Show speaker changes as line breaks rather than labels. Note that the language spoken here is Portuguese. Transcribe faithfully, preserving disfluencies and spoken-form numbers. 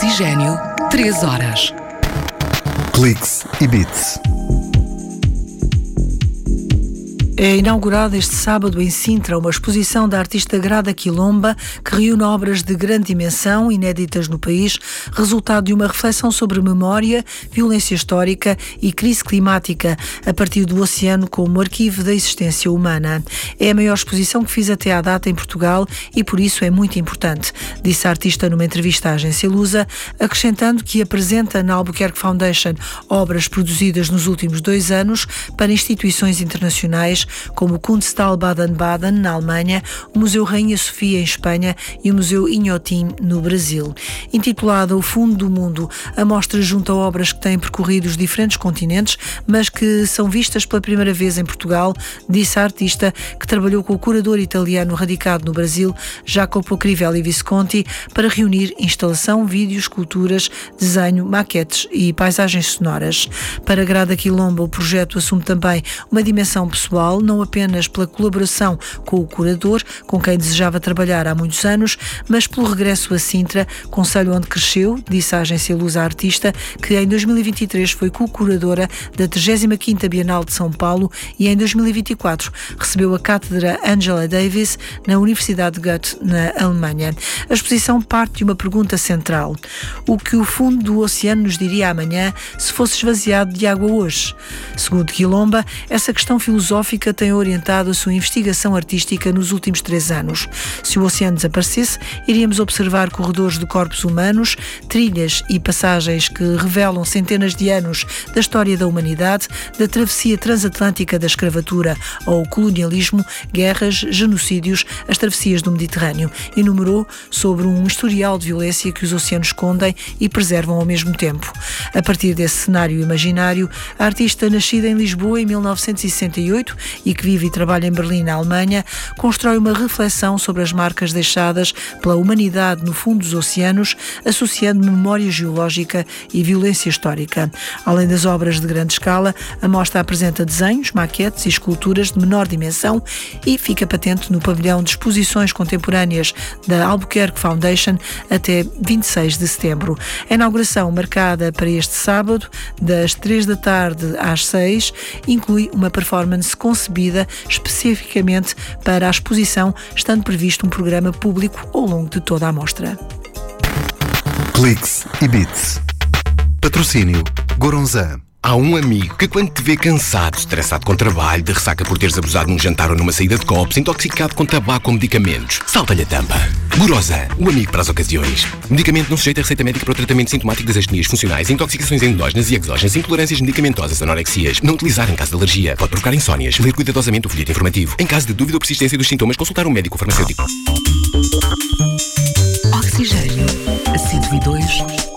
Oxigênio, três horas.
Cliques e Bits.
É inaugurada este sábado em Sintra uma exposição da artista Grada Quilomba que reúne obras de grande dimensão, inéditas no país, resultado de uma reflexão sobre memória, violência histórica e crise climática a partir do oceano como arquivo da existência humana. É a maior exposição que fiz até à data em Portugal e por isso é muito importante, disse a artista numa entrevista à agência Lusa, acrescentando que apresenta na Albuquerque Foundation obras produzidas nos últimos dois anos para instituições internacionais como o Kunsthal Baden-Baden, na Alemanha, o Museu Rainha Sofia, em Espanha, e o Museu Inhotim, no Brasil. Intitulada O Fundo do Mundo, a mostra junta obras que têm percorrido os diferentes continentes, mas que são vistas pela primeira vez em Portugal, disse a artista, que trabalhou com o curador italiano radicado no Brasil, Jacopo Crivelli Visconti, para reunir instalação, vídeos, esculturas, desenho, maquetes e paisagens sonoras. Para Grada Quilomba, o projeto assume também uma dimensão pessoal, não apenas pela colaboração com o curador, com quem desejava trabalhar há muitos anos, mas pelo regresso a Sintra, concelho onde cresceu, disse a agência Luz à artista, que em dois mil e vinte e três foi co-curadora da trigésima quinta Bienal de São Paulo e em dois mil e vinte e quatro recebeu a cátedra Angela Davis na Universidade de Goethe, na Alemanha. A exposição parte de uma pergunta central: o que o fundo do oceano nos diria amanhã se fosse esvaziado de água hoje? Segundo Quilomba, essa questão filosófica tem orientado a sua investigação artística nos últimos três anos. Se o oceano desaparecesse, iríamos observar corredores de corpos humanos, trilhas e passagens que revelam centenas de anos da história da humanidade, da travessia transatlântica da escravatura ao colonialismo, guerras, genocídios, as travessias do Mediterrâneo. Enumerou sobre um historial de violência que os oceanos escondem e preservam ao mesmo tempo. A partir desse cenário imaginário, a artista, nascida em Lisboa em mil novecentos e sessenta e oito e que vive e trabalha em Berlim, na Alemanha, constrói uma reflexão sobre as marcas deixadas pela humanidade no fundo dos oceanos, associando memória geológica e violência histórica. Além das obras de grande escala, a mostra apresenta desenhos, maquetes e esculturas de menor dimensão e fica patente no pavilhão de exposições contemporâneas da Albuquerque Foundation até vinte e seis de setembro. A inauguração, marcada para este sábado, das três da tarde às seis, inclui uma performance concebida especificamente para a exposição, estando previsto um programa público ao longo de toda a mostra.
Cliques e Bits. Patrocínio Goronzan.
Há um amigo que, quando te vê cansado, estressado com trabalho, de ressaca por teres abusado num jantar ou numa saída de copos, intoxicado com tabaco ou medicamentos, salta-lhe a tampa. Goronzan, o amigo para as ocasiões. Medicamento não sujeito a receita médica para o tratamento sintomático das astenias funcionais, intoxicações endógenas e exógenas, intolerâncias medicamentosas, anorexias. Não utilizar em caso de alergia. Pode provocar insónias. Ler cuidadosamente o folheto informativo. Em caso de dúvida ou persistência dos sintomas, consultar um médico farmacêutico.
Oxigênio, cento e dois